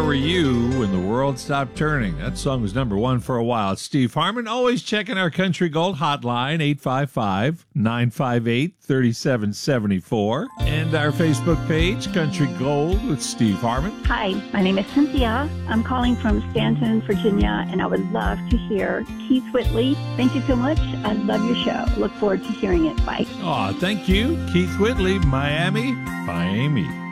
Were You When the World Stopped Turning? That song was number one for a while. It's Steve Harmon, always checking our Country Gold hotline, 855-958-3774. And our Facebook page, Country Gold with Steve Harmon. Hi, my name is Cynthia. I'm calling from Stanton, Virginia, and I would love to hear Keith Whitley. Thank you so much. I love your show. Look forward to hearing it. Bye. Aw, thank you. Keith Whitley, Miami by Amy.